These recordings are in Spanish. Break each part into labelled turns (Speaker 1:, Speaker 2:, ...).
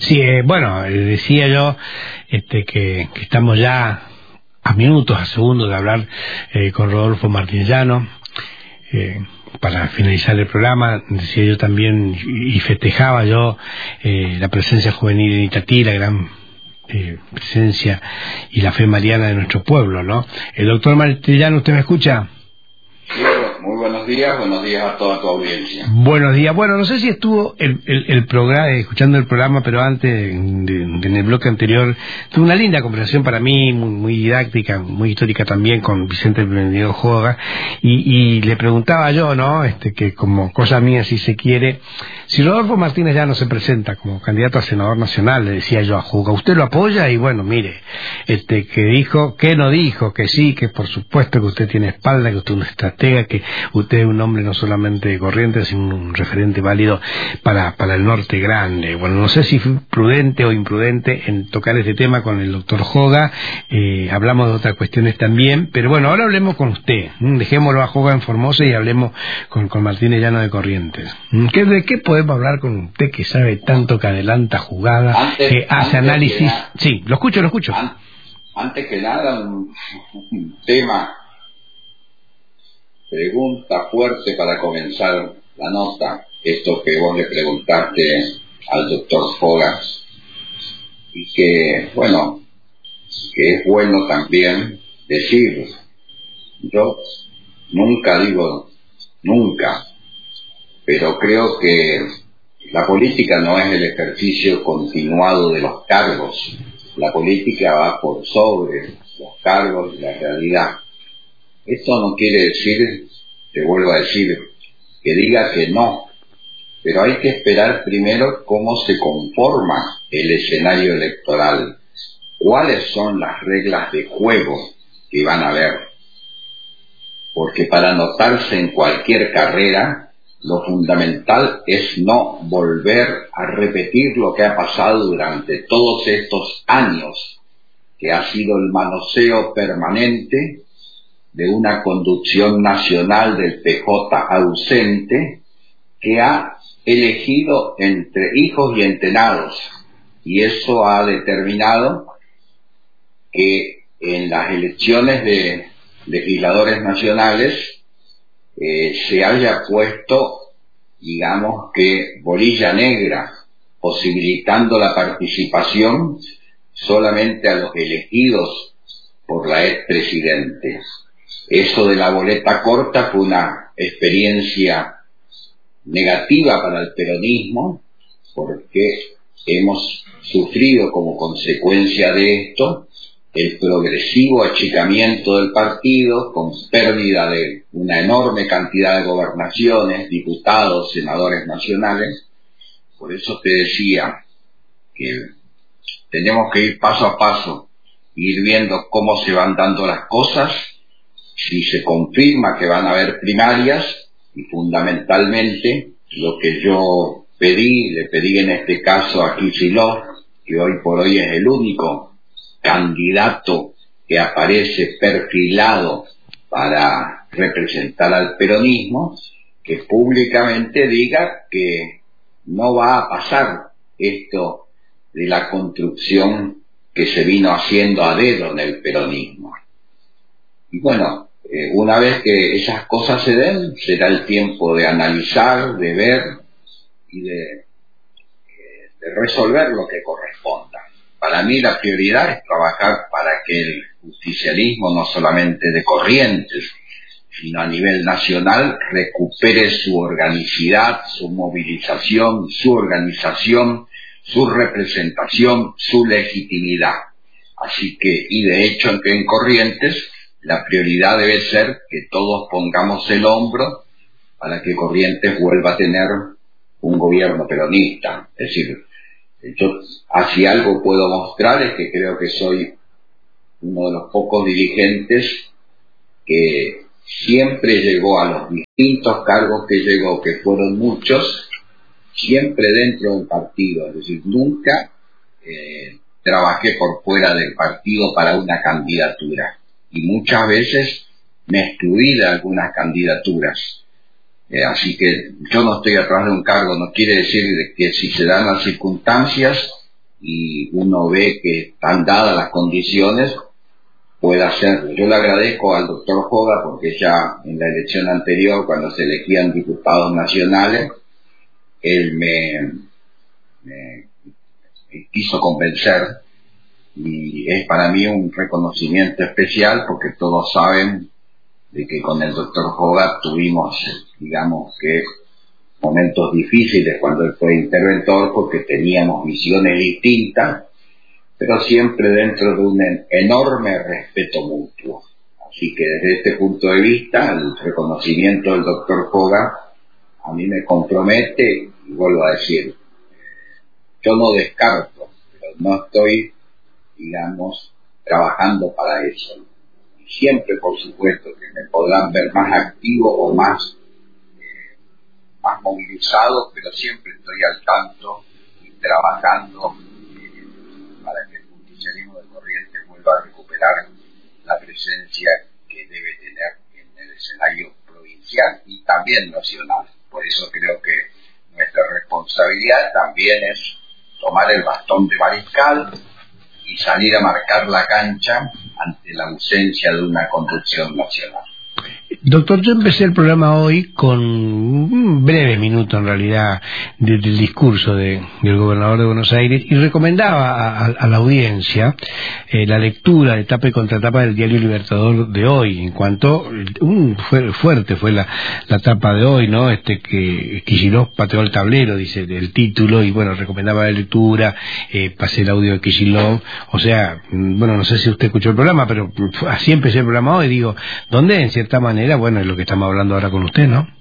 Speaker 1: Sí, bueno, decía yo que estamos ya a minutos, a segundos de hablar con Rodolfo Martín Llano. Para finalizar el programa, decía yo también, y festejaba yo la presencia juvenil en Itatí, la gran presencia y la fe mariana de nuestro pueblo, ¿no? El doctor Martín Llano, ¿usted me escucha?
Speaker 2: Sí, muy buenos días a toda tu audiencia.
Speaker 1: Buenos días. Bueno, no sé si estuvo el programa, escuchando el programa, pero antes, en el bloque anterior, tuve una linda conversación para mí, muy didáctica, muy histórica también, con Vicente Benedetto Joga, y le preguntaba yo, ¿no?, que como cosa mía, si se quiere, si Rodolfo Martínez Llano se presenta como candidato a senador nacional, le decía yo a Joga, ¿usted lo apoya? Y bueno, mire, que dijo, que no dijo, que sí, que por supuesto que usted tiene espalda, que usted es un estratega, que usted es un hombre no solamente de Corrientes, sino un referente válido para el norte grande. Bueno, no sé si fui prudente o imprudente en tocar este tema con el doctor Joga, hablamos de otras cuestiones también, pero bueno, ahora hablemos con usted, dejémoslo a Joga en Formosa y hablemos con Martínez Llano de Corrientes. ¿De qué podemos hablar con usted que sabe tanto, que adelanta jugada, que hace análisis? Sí, lo escucho.
Speaker 2: Antes que nada, un tema, pregunta fuerte para comenzar la nota, esto que vos le preguntaste al doctor Joga, y que, bueno, que es bueno también decir, yo nunca digo nunca, pero creo que la política no es el ejercicio continuado de los cargos, la política va por sobre los cargos y la realidad. Esto no quiere decir, te vuelvo a decir, que diga que no, pero hay que esperar primero cómo se conforma el escenario electoral, cuáles son las reglas de juego que van a haber, porque para anotarse en cualquier carrera, lo fundamental es no volver a repetir lo que ha pasado durante todos estos años, que ha sido el manoseo permanente de una conducción nacional del PJ ausente, que ha elegido entre hijos y entrenados, y eso ha determinado que en las elecciones de legisladores nacionales se haya puesto, digamos que bolilla negra, posibilitando la participación solamente a los elegidos por la expresidente. Eso de la boleta corta fue una experiencia negativa para el peronismo, porque hemos sufrido como consecuencia de esto el progresivo achicamiento del partido, con pérdida de una enorme cantidad de gobernaciones, diputados, senadores nacionales. Por eso te decía que tenemos que ir paso a paso, ir viendo cómo se van dando las cosas, si se confirma que van a haber primarias, y fundamentalmente lo que yo le pedí en este caso a Kicillof, que hoy por hoy es el único candidato que aparece perfilado para representar al peronismo, que públicamente diga que no va a pasar esto de la construcción que se vino haciendo a dedo en el peronismo. Y bueno, una vez que esas cosas se den, será el tiempo de analizar, de ver y de resolver lo que corresponda. Para mí la prioridad es trabajar para que el justicialismo, no solamente de Corrientes, sino a nivel nacional, recupere su organicidad, su movilización, su organización, su representación, su legitimidad. Así que, y de hecho en Corrientes, la prioridad debe ser que todos pongamos el hombro para que Corrientes vuelva a tener un gobierno peronista. Es decir, yo así algo puedo mostrar, es que creo que soy uno de los pocos dirigentes que siempre llegó a los distintos cargos que llegó, que fueron muchos, siempre dentro del partido. Es decir, nunca trabajé por fuera del partido para una candidatura, y muchas veces me excluí de algunas candidaturas. Así que yo no estoy atrás de un cargo, no quiere decir que si se dan las circunstancias y uno ve que están dadas las condiciones, puede hacerlo. Yo le agradezco al doctor Joga porque ya en la elección anterior, cuando se elegían diputados nacionales, él me quiso convencer, y es para mí un reconocimiento especial porque todos saben de que con el doctor Joga tuvimos, digamos que, momentos difíciles cuando él fue interventor porque teníamos visiones distintas, pero siempre dentro de un enorme respeto mutuo. Así que desde este punto de vista, el reconocimiento del doctor Joga a mí me compromete, y vuelvo a decir, yo no descarto, pero no estoy, digamos, trabajando para eso. Y siempre, por supuesto, que me podrán ver más activo o más movilizado, pero siempre estoy al tanto y trabajando para que el justicialismo de Corrientes vuelva a recuperar la presencia que debe tener en el escenario provincial y también nacional. Por eso creo que nuestra responsabilidad también es tomar el bastón de mariscal y salir a marcar la cancha ante la ausencia de una conducción nacional.
Speaker 1: Doctor, yo empecé el programa hoy con un breve minuto, en realidad, del discurso del gobernador de Buenos Aires y recomendaba a la audiencia la lectura de tapa y contratapa del diario Libertador de hoy, en cuanto fuerte fue la tapa de hoy, ¿no? Que Kicillof pateó el tablero, dice el título, y bueno, recomendaba la lectura, pasé el audio de Kicillof, o sea, bueno, no sé si usted escuchó el programa, pero así empecé el programa hoy, digo, donde en cierta manera, bueno, es lo que estamos hablando ahora con usted, ¿no?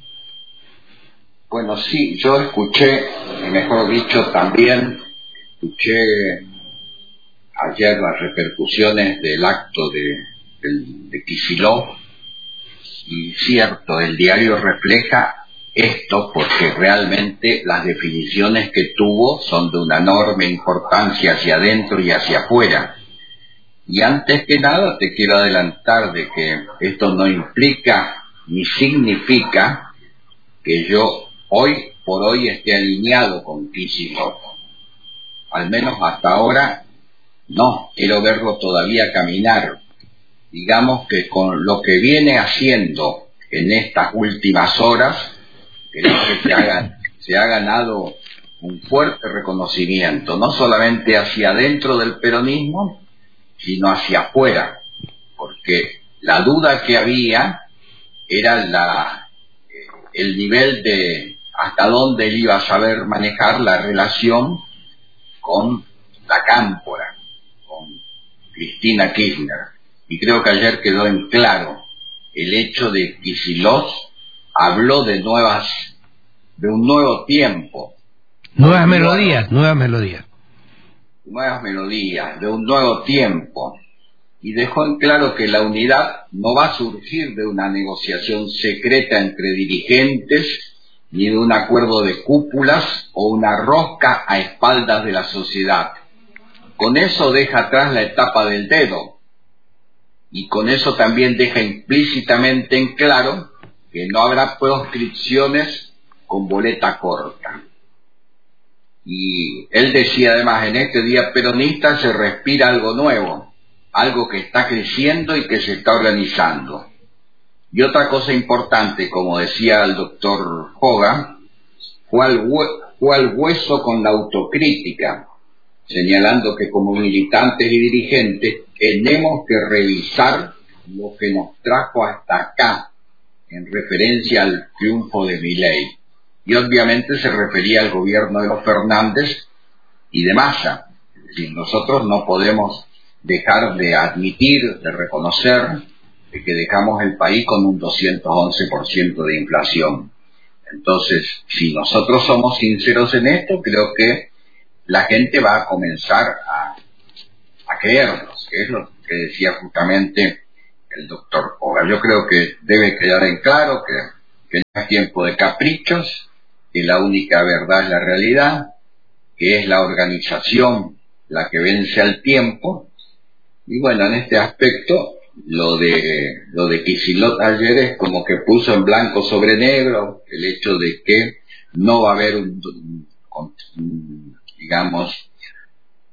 Speaker 2: Bueno, sí, yo escuché, mejor dicho, también escuché ayer las repercusiones del acto de Kicillof, y cierto, el diario refleja esto porque realmente las definiciones que tuvo son de una enorme importancia hacia adentro y hacia afuera. Y antes que nada te quiero adelantar de que esto no implica ni significa que yo hoy por hoy esté alineado con Kicillof. Al menos hasta ahora no, quiero verlo todavía caminar. Digamos que con lo que viene haciendo en estas últimas horas, creo que se ha ganado un fuerte reconocimiento, no solamente hacia adentro del peronismo, sino hacia afuera, porque la duda que había era el nivel de hasta dónde él iba a saber manejar la relación con la cámpora, con Cristina Kirchner. Y creo que ayer quedó en claro el hecho de que Kicillof habló de un nuevo tiempo.
Speaker 1: Nuevas melodías,
Speaker 2: de un nuevo tiempo, y dejó en claro que la unidad no va a surgir de una negociación secreta entre dirigentes, ni de un acuerdo de cúpulas o una rosca a espaldas de la sociedad. Con eso deja atrás la etapa del dedo, y con eso también deja implícitamente en claro que no habrá proscripciones con boleta corta. Y él decía además, en este día peronista se respira algo nuevo, algo que está creciendo y que se está organizando. Y otra cosa importante, como decía el doctor Joga, fue al hueso con la autocrítica, señalando que como militantes y dirigentes tenemos que revisar lo que nos trajo hasta acá, en referencia al triunfo de Milei. Y obviamente se refería al gobierno de los Fernández y de Massa. Es decir, nosotros no podemos dejar de admitir, de reconocer de que dejamos el país con un 211% de inflación. Entonces, si nosotros somos sinceros en esto, creo que la gente va a comenzar a creernos, que es lo que decía justamente el doctor Joga. Yo creo que debe quedar en claro que no es tiempo de caprichos, que la única verdad es la realidad, que es la organización la que vence al tiempo. Y bueno, en este aspecto, lo de Kicillof ayer es como que puso en blanco sobre negro el hecho de que no va a haber digamos,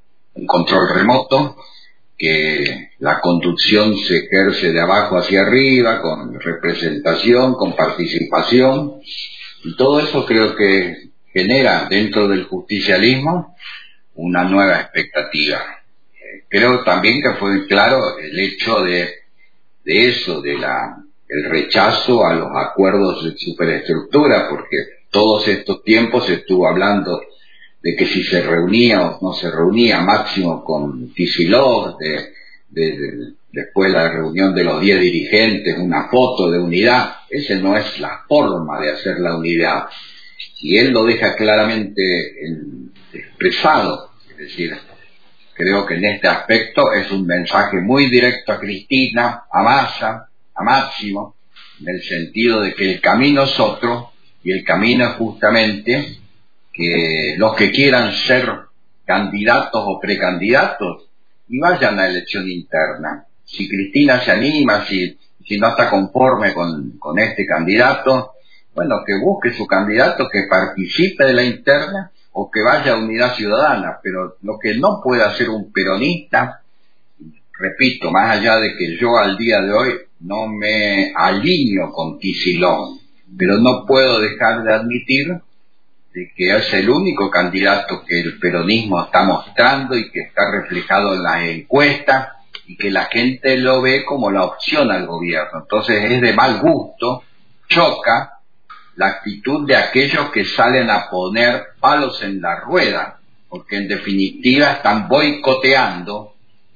Speaker 2: control remoto, que la conducción se ejerce de abajo hacia arriba, con representación, con participación, y todo eso creo que genera dentro del justicialismo una nueva expectativa. Creo también que fue claro el hecho de eso, el rechazo a los acuerdos de superestructura, porque todos estos tiempos se estuvo hablando de que si se reunía o no se reunía, máximo con Kicillof, después la reunión de los 10 dirigentes, una foto de unidad. Esa no es la forma de hacer la unidad. Y él lo deja claramente expresado. Es decir, creo que en este aspecto es un mensaje muy directo a Cristina, a Massa, a Máximo, en el sentido de que el camino es otro, y el camino es justamente que los que quieran ser candidatos o precandidatos y vayan a la elección interna. Si Cristina se anima, si no está conforme con este candidato, bueno, que busque su candidato, que participe de la interna o que vaya a Unidad Ciudadana. Pero lo que no puede hacer un peronista, repito, más allá de que yo al día de hoy no me alineo con Kicillof, pero no puedo dejar de admitir de que es el único candidato que el peronismo está mostrando y que está reflejado en las encuestas y que la gente lo ve como la opción al gobierno. Entonces es de mal gusto, choca la actitud de aquellos que salen a poner palos en la rueda, porque en definitiva están boicoteando,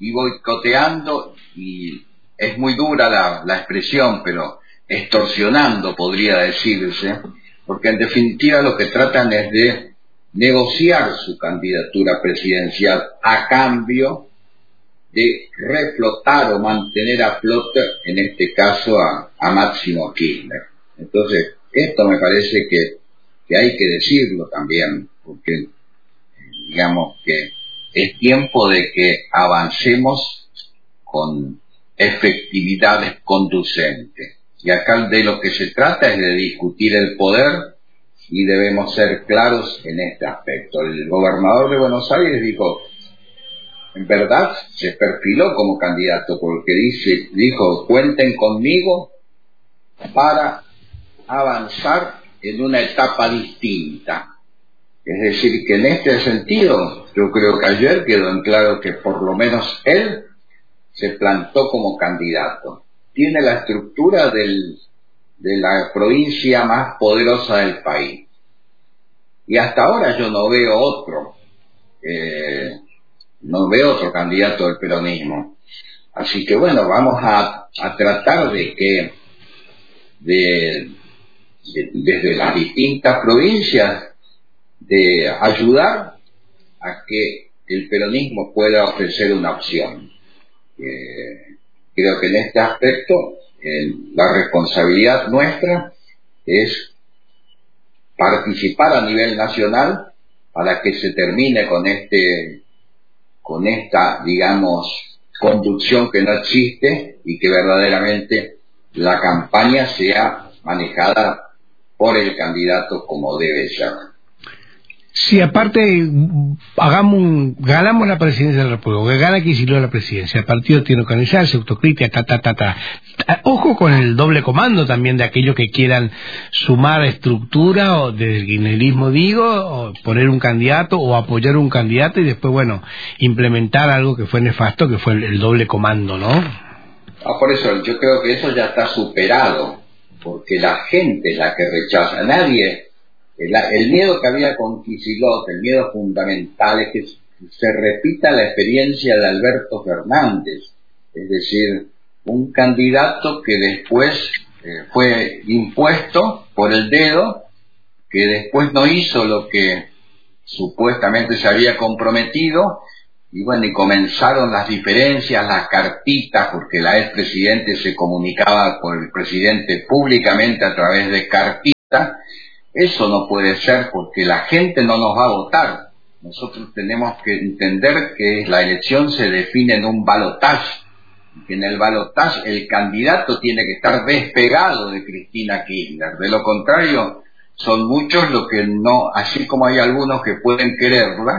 Speaker 2: y es muy dura la expresión, pero extorsionando podría decirse, porque en definitiva lo que tratan es de negociar su candidatura presidencial a cambio de reflotar o mantener a flote, en este caso a Máximo Kirchner. Entonces, esto me parece que hay que decirlo también, porque digamos que es tiempo de que avancemos con efectividades conducentes. Y acá de lo que se trata es de discutir el poder y debemos ser claros en este aspecto. El gobernador de Buenos Aires dijo, en verdad se perfiló como candidato porque dijo, cuenten conmigo para avanzar en una etapa distinta. Es decir, que en este sentido, yo creo que ayer quedó en claro que por lo menos él se plantó como candidato. Tiene la estructura de la provincia más poderosa del país. Y hasta ahora yo no veo otro candidato del peronismo. Así que bueno, vamos a tratar de que desde las distintas provincias de ayudar a que el peronismo pueda ofrecer una opción. Creo que en este aspecto la responsabilidad nuestra es participar a nivel nacional para que se termine con esta, digamos, conducción que no existe y que verdaderamente la campaña sea manejada por el candidato como debe ser.
Speaker 1: Si aparte ganamos la presidencia de la República, gana Kicillof la presidencia, el partido tiene que organizarse, autocrítica, Ojo con el doble comando también de aquellos que quieran sumar estructura, o del kirchnerismo digo, o poner un candidato, o apoyar un candidato y después, bueno, implementar algo que fue nefasto, que fue el doble comando, ¿no?
Speaker 2: Por eso yo creo que eso ya está superado, porque la gente es la que rechaza, nadie. El miedo que había con Kicillof, el miedo fundamental es que se repita la experiencia de Alberto Fernández, es decir, un candidato que después fue impuesto por el dedo, que después no hizo lo que supuestamente se había comprometido, y bueno, y comenzaron las diferencias, las cartitas, porque la expresidente se comunicaba con el presidente públicamente a través de cartitas. Eso no puede ser porque la gente no nos va a votar. Nosotros tenemos que entender que la elección se define en un balotaje, que en el balotaje el candidato tiene que estar despegado de Cristina Kirchner. De lo contrario, son muchos los que no, así como hay algunos que pueden quererla,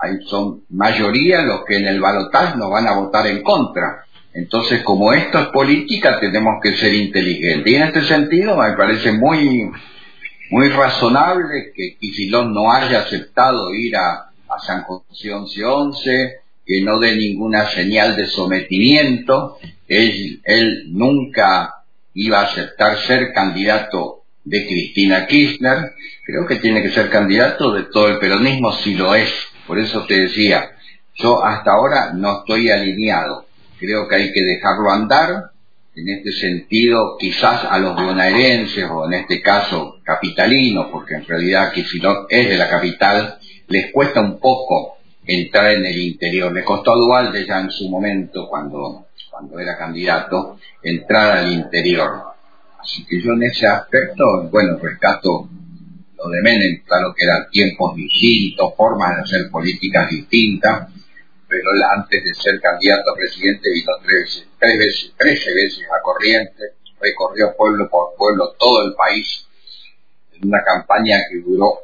Speaker 2: son mayoría los que en el balotaje nos van a votar en contra. Entonces, como esto es política, tenemos que ser inteligentes. Y en este sentido, me parece muy razonable que Kicillof no haya aceptado ir a San José 1111, que no dé ninguna señal de sometimiento. Él nunca iba a aceptar ser candidato de Cristina Kirchner. Creo que tiene que ser candidato de todo el peronismo si lo es. Por eso te decía, yo hasta ahora no estoy alineado. Creo que hay que dejarlo andar. En este sentido, quizás a los bonaerenses, o en este caso capitalinos, porque en realidad Kicillof es de la capital, les cuesta un poco entrar en el interior. Le costó a Duhalde ya en su momento, cuando era candidato, entrar al interior. Así que yo en ese aspecto, bueno, rescato lo de Menem, claro que eran tiempos distintos, formas de hacer políticas distintas, pero antes de ser candidato a presidente vino 13 veces a Corrientes, recorrió pueblo por pueblo todo el país, en una campaña que duró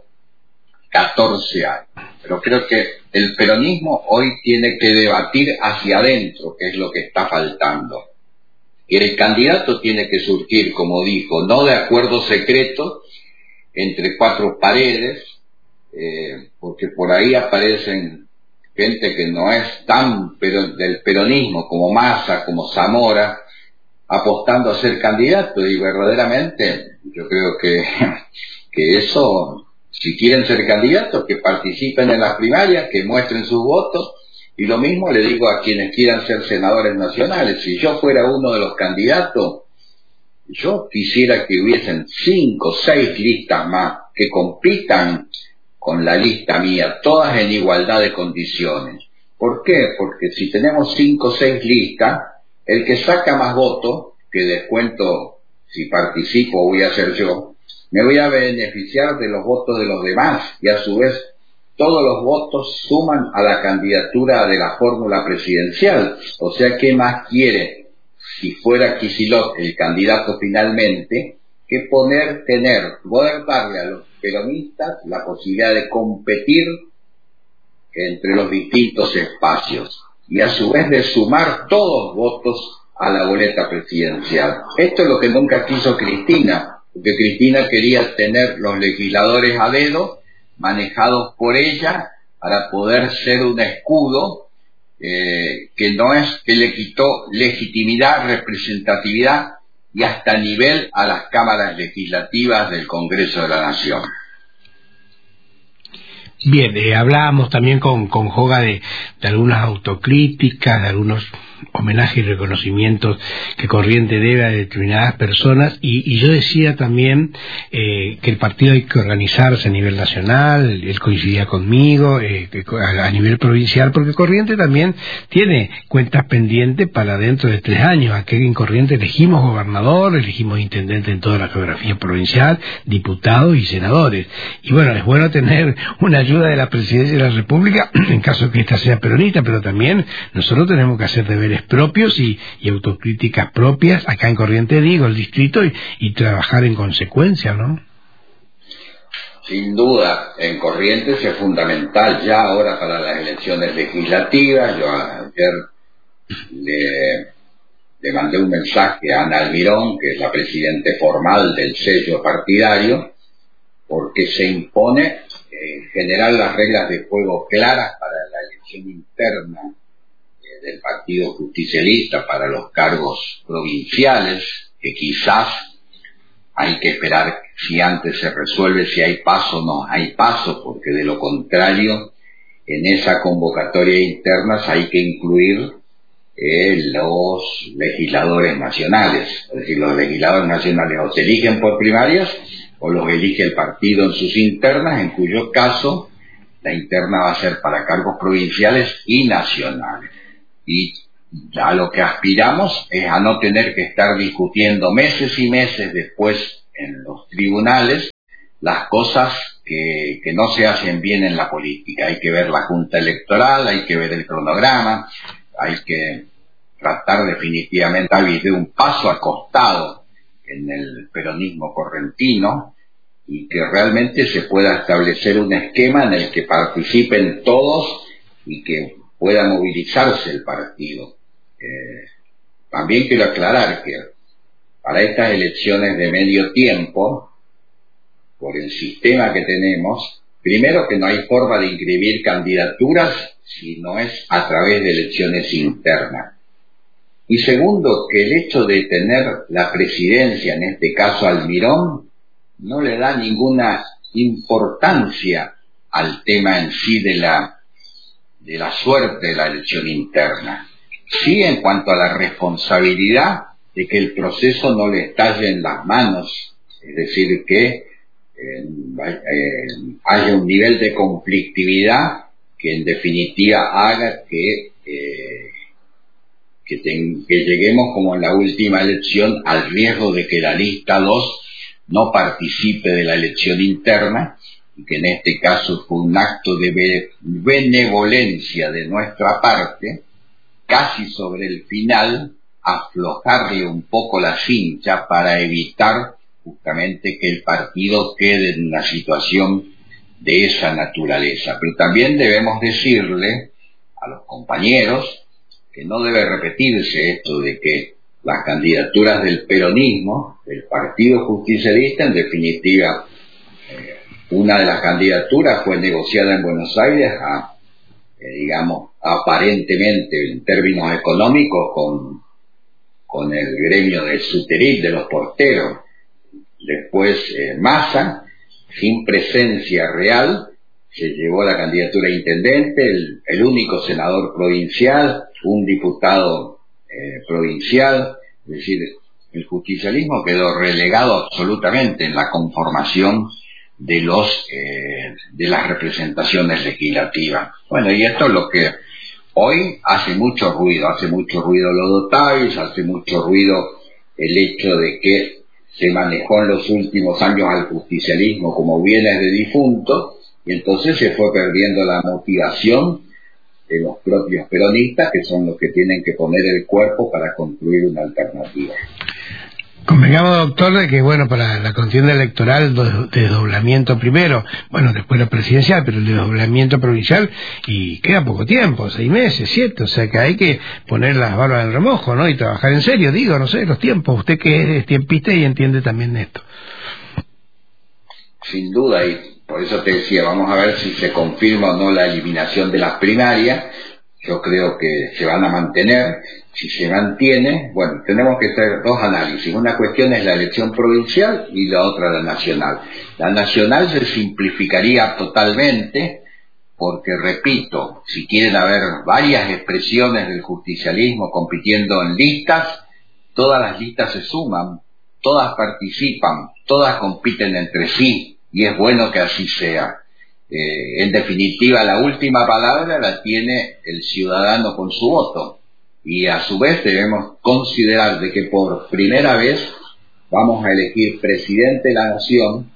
Speaker 2: 14 años. Pero creo que el peronismo hoy tiene que debatir hacia adentro, que es lo que está faltando. Y el candidato tiene que surgir, como dijo, no de acuerdos secretos entre cuatro paredes, porque por ahí aparecen gente que no es tan del peronismo como Massa, como Zamora, apostando a ser candidato, y verdaderamente yo creo que eso, si quieren ser candidatos, que participen en las primarias, que muestren sus votos. Y lo mismo le digo a quienes quieran ser senadores nacionales. Si yo fuera uno de los candidatos, yo quisiera que hubiesen 5 o 6 listas más que compitan con la lista mía, todas en igualdad de condiciones. ¿Por qué? Porque si tenemos 5 o 6 listas, el que saca más votos, que descuento si participo voy a ser yo, me voy a beneficiar de los votos de los demás, y a su vez todos los votos suman a la candidatura de la fórmula presidencial. O sea, ¿qué más quiere, si fuera Kicillof el candidato finalmente, que poder darle a los peronistas la posibilidad de competir entre los distintos espacios y a su vez de sumar todos votos a la boleta presidencial? Esto es lo que nunca quiso Cristina, porque Cristina quería tener los legisladores a dedo manejados por ella para poder ser un escudo que le quitó legitimidad, representatividad y hasta nivel a las cámaras legislativas del Congreso de la Nación.
Speaker 1: Bien, hablábamos también con Joga de algunas autocríticas, de algunos homenajes y reconocimientos que Corrientes debe a determinadas personas, y yo decía también que el partido hay que organizarse a nivel nacional. Él coincidía conmigo, a nivel provincial, porque Corrientes también tiene cuentas pendientes para dentro de 3 años. Aquí en Corrientes elegimos gobernador, elegimos intendente en toda la geografía provincial, diputados y senadores, y bueno, es bueno tener una ayuda de la Presidencia de la República en caso de que ésta sea peronista, pero también nosotros tenemos que hacer deberes propios y autocríticas propias acá en Corrientes, digo, el distrito, y trabajar en consecuencia, ¿no?
Speaker 2: Sin duda, en Corrientes es fundamental ya ahora para las elecciones legislativas. Yo ayer le mandé un mensaje a Ana Almirón, que es la presidente formal del sello partidario, porque se impone generar las reglas de juego claras para la elección interna del Partido Justicialista para los cargos provinciales, que quizás hay que esperar si antes se resuelve si hay paso o no hay paso, porque de lo contrario, en esa convocatoria internas hay que incluir los legisladores nacionales. Es decir, los legisladores nacionales o se eligen por primarias o los elige el partido en sus internas, en cuyo caso la interna va a ser para cargos provinciales y nacionales. Y ya lo que aspiramos es a no tener que estar discutiendo meses y meses después en los tribunales las cosas que no se hacen bien en la política. Hay que ver la Junta Electoral, hay que ver el cronograma, hay que tratar definitivamente de un paso al costado en el peronismo correntino, y que realmente se pueda establecer un esquema en el que participen todos y que pueda movilizarse el partido. También quiero aclarar que para estas elecciones de medio tiempo, por el sistema que tenemos, primero que no hay forma de inscribir candidaturas si no es a través de elecciones internas. Y segundo, que el hecho de tener la presidencia, en este caso Almirón, no le da ninguna importancia al tema en sí de la suerte de la elección interna. Sí, en cuanto a la responsabilidad de que el proceso no le estalle en las manos, es decir, que haya un nivel de conflictividad que en definitiva haga que lleguemos como en la última elección al riesgo de que la lista 2 no participe de la elección interna, y que en este caso fue un acto de benevolencia de nuestra parte, casi sobre el final, aflojarle un poco la cincha para evitar justamente que el partido quede en una situación de esa naturaleza. Pero también debemos decirle a los compañeros que no debe repetirse esto de que las candidaturas del peronismo, del Partido Justicialista, en definitiva, una de las candidaturas fue negociada en Buenos Aires digamos, aparentemente en términos económicos con el gremio de Suteril, de los porteros. Después Massa, sin presencia real, se llevó la candidatura a intendente, el único senador provincial, un diputado provincial, es decir, el justicialismo quedó relegado absolutamente en la conformación de las representaciones legislativas. Bueno, y esto es lo que hoy hace mucho ruido los dotavis, hace mucho ruido el hecho de que se manejó en los últimos años al justicialismo como bienes de difuntos, y entonces se fue perdiendo la motivación de los propios peronistas, que son los que tienen que poner el cuerpo para construir una alternativa.
Speaker 1: Convengamos, doctor, de que, bueno, para la contienda electoral, desdoblamiento primero, bueno, después la presidencial, pero el desdoblamiento provincial, y queda poco tiempo, 6 meses, 7, o sea que hay que poner las barbas en el remojo, ¿no? Y trabajar en serio, digo, no sé, los tiempos, usted que es tiempista y entiende también esto.
Speaker 2: Sin duda, y por eso te decía, vamos a ver si se confirma o no la eliminación de las primarias. Yo creo que se van a mantener. Si se mantiene, bueno, tenemos que hacer dos análisis. Una cuestión es la elección provincial y la otra la nacional. La nacional se simplificaría totalmente porque, repito, si quieren haber varias expresiones del justicialismo compitiendo en listas, todas las listas se suman, todas participan, todas compiten entre sí, y es bueno que así sea. En definitiva, la última palabra la tiene el ciudadano con su voto, y a su vez debemos considerar de que por primera vez vamos a elegir presidente de la nación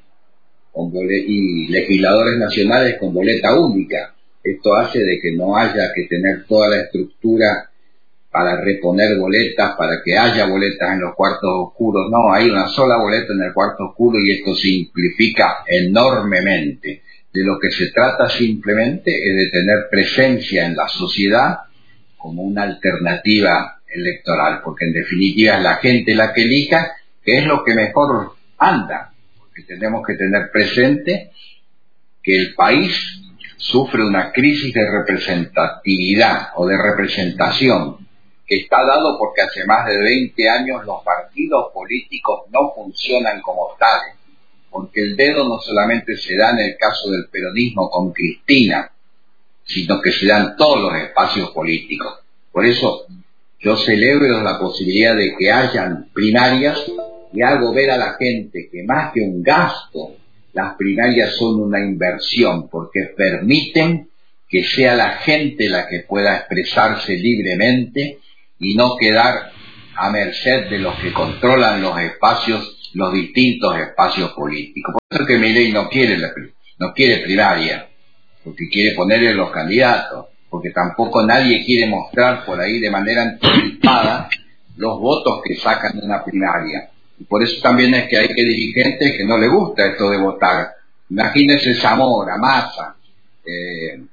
Speaker 2: y legisladores nacionales con boleta única. Esto hace de que no haya que tener toda la estructura para reponer boletas, para que haya boletas en los cuartos oscuros. No, hay una sola boleta en el cuarto oscuro, y esto simplifica enormemente. De lo que se trata simplemente es de tener presencia en la sociedad como una alternativa electoral, porque en definitiva es la gente la que elija qué es lo que mejor anda, porque tenemos que tener presente que el país sufre una crisis de representatividad o de representación, que está dado porque hace más de 20 años los partidos políticos no funcionan como tales, porque el dedo no solamente se da en el caso del peronismo con Cristina, sino que se dan todos los espacios políticos. Por eso yo celebro la posibilidad de que hayan primarias, y hago ver a la gente que más que un gasto, las primarias son una inversión, porque permiten que sea la gente la que pueda expresarse libremente y no quedar a merced de los que controlan los espacios, los distintos espacios políticos. Por eso es que Milei no quiere primaria, porque quiere ponerle los candidatos, porque tampoco nadie quiere mostrar por ahí de manera anticipada los votos que sacan de una primaria. Y por eso también es que hay dirigentes que no les gusta esto de votar. Imagínense Zamora, Massa, o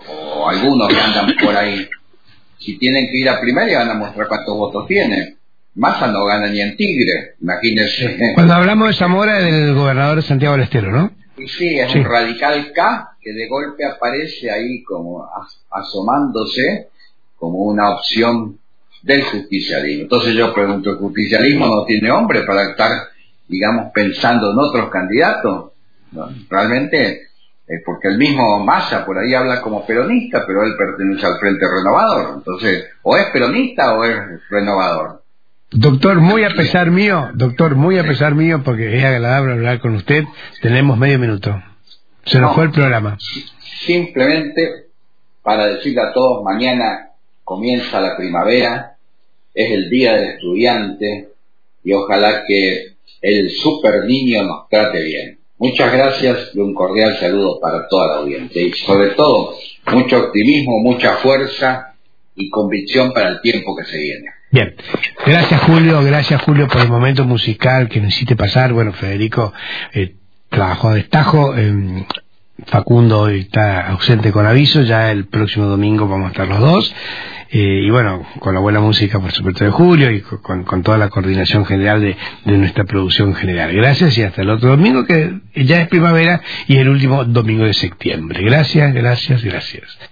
Speaker 2: o algunos que andan por ahí, si tienen que ir a primaria van a mostrar cuántos votos tienen. Massa no gana ni en Tigre, imagínense.
Speaker 1: Cuando hablamos de Zamora, es del gobernador de Santiago del Estero, ¿no?
Speaker 2: Y sí, es un radical K que de golpe aparece ahí como asomándose como una opción del justicialismo. Entonces yo pregunto, ¿el justicialismo no tiene hombre para estar, digamos, pensando en otros candidatos? ¿No? Realmente, porque el mismo Massa por ahí habla como peronista, pero él pertenece al Frente Renovador. Entonces, o es peronista o es renovador.
Speaker 1: Doctor, muy a pesar mío, porque es agradable hablar con usted, tenemos medio minuto. Se nos fue el programa.
Speaker 2: Simplemente para decirle a todos, mañana comienza la primavera, es el día del estudiante, y ojalá que el super niño nos trate bien. Muchas gracias y un cordial saludo para toda la audiencia. Y sobre todo, mucho optimismo, mucha fuerza y convicción para el tiempo que se viene.
Speaker 1: Bien, gracias Julio por el momento musical que necesite pasar. Bueno, Federico trabajó a destajo, Facundo está ausente con aviso, ya el próximo domingo vamos a estar los dos, y bueno, con la buena música por supuesto de Julio y con toda la coordinación general de nuestra producción general. Gracias y hasta el otro domingo que ya es primavera y el último domingo de septiembre. Gracias.